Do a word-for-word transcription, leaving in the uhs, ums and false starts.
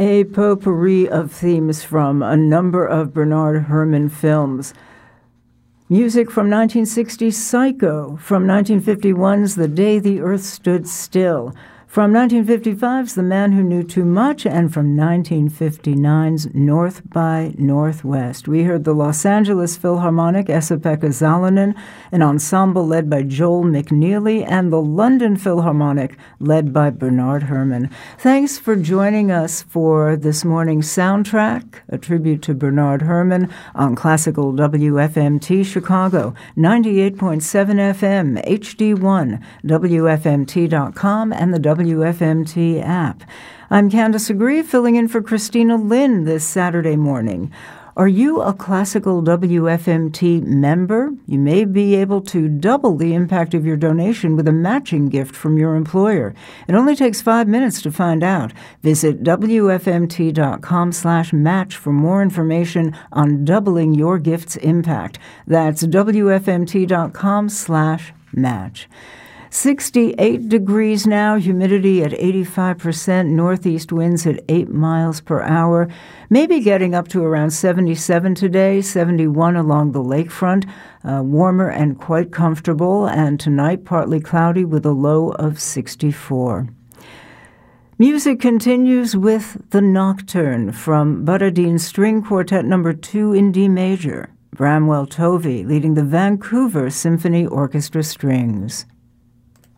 A potpourri of themes from a number of Bernard Herrmann films. Music from nineteen sixty's Psycho, from nineteen fifty-one's The Day the Earth Stood Still, from nineteen fifty-five's The Man Who Knew Too Much, and from nineteen fifty-nine's North by Northwest. We heard the Los Angeles Philharmonic Esa-Pekka Salonen, an ensemble led by Joel McNeely, and the London Philharmonic led by Bernard Herrmann. Thanks for joining us for this morning's soundtrack, a tribute to Bernard Herrmann on Classical W F M T Chicago, ninety-eight point seven F M, H D one, W F M T dot com, and the W F M T app. I'm Candace Agree, filling in for Christina Lynn this Saturday morning. Are you a Classical W F M T member? You may be able to double the impact of your donation with a matching gift from your employer. It only takes five minutes to find out. Visit W F M T dot com slash match for more information on doubling your gift's impact. That's W F M T dot com slash match. sixty-eight degrees now, humidity at eighty-five percent, northeast winds at eight miles per hour. Maybe getting up to around seventy-seven today, seventy-one along the lakefront, uh, warmer and quite comfortable, and tonight partly cloudy with a low of sixty-four. Music continues with The Nocturne from Borodin String Quartet number two in D major. Bramwell Tovey leading the Vancouver Symphony Orchestra Strings.